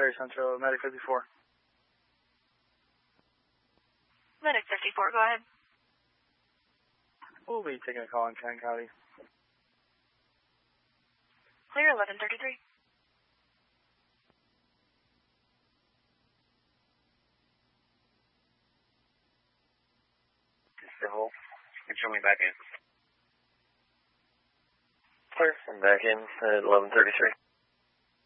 Perry Central, Medic 54. Medic 54, go ahead. We'll be taking a call in Kent County. Clear 1133. Civil, you show me back in. Clear. I'm back in at 1133.